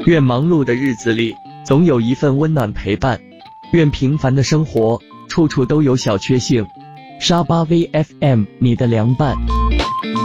愿忙碌的日子里，总有一份温暖陪伴；愿平凡的生活，处处都有小确幸。沙巴 VFM， 你的凉拌。